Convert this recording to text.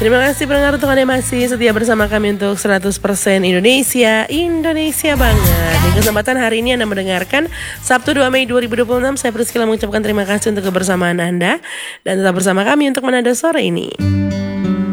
Terima kasih pendengar untuk Anda masih setia bersama kami untuk 100% Indonesia banget. Di kesempatan hari ini Anda mendengarkan Sabtu 2 Mei 2026. Saya Priscila mengucapkan terima kasih untuk kebersamaan Anda dan tetap bersama kami untuk menada sore ini.